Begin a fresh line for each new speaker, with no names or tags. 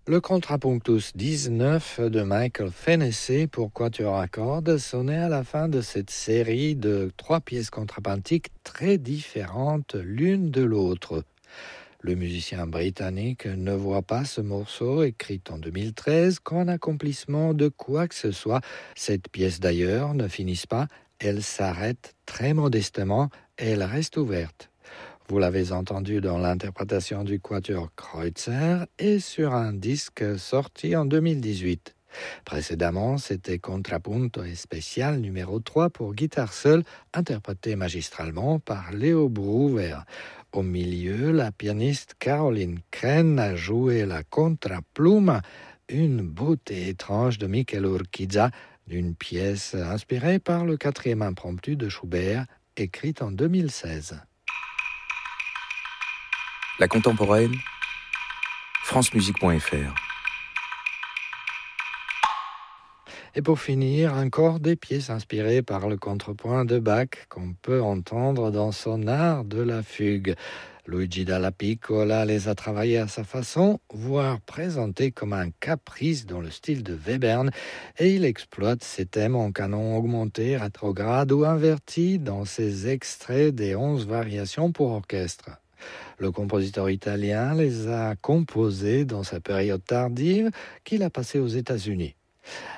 Le Contrapunctus 19 de Michael Fennessy pour quatuor à cordes sonnait à la fin de cette série de 3 pièces contrapuntiques très différentes l'une de l'autre. Le musicien britannique ne voit pas ce morceau, écrit en 2013, comme un accomplissement de quoi que ce soit. Cette pièce d'ailleurs ne finit pas, elle s'arrête très modestement et elle reste ouverte. Vous l'avez entendu dans l'interprétation du quatuor Kreutzer et sur un disque sorti en 2018. Précédemment, c'était Contrapunto Especial numéro 3 pour guitare seule, interprété magistralement par Leo Bruver. Au milieu, la pianiste Caroline Kren a joué la contrapluma, une beauté étrange de Michel Urquiza, d'une pièce inspirée par le 4e impromptu de Schubert, écrite en 2016.
La contemporaine, francemusique.fr.
Et pour finir, encore des pièces inspirées par le contrepoint de Bach qu'on peut entendre dans son art de la fugue. Luigi Dalla Piccola les a travaillées à sa façon, voire présentées comme un caprice dans le style de Webern, et il exploite ces thèmes en canon augmenté, rétrograde ou inverti dans ses extraits des 11 variations pour orchestre. Le compositeur italien les a composés dans sa période tardive qu'il a passée aux États-Unis.